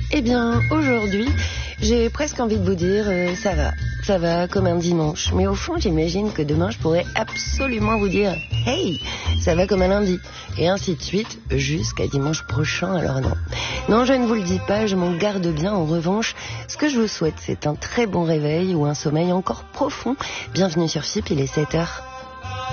Eh bien, aujourd'hui, j'ai presque envie de vous dire ça va comme un dimanche. Mais au fond, j'imagine que demain, je pourrais absolument vous dire hey, ça va comme un lundi. Et ainsi de suite, jusqu'à dimanche prochain, alors non. Non, je ne vous le dis pas, je m'en garde bien. En revanche, ce que je vous souhaite, c'est un très bon réveil ou un sommeil encore profond. Bienvenue sur FIP, il est 7h.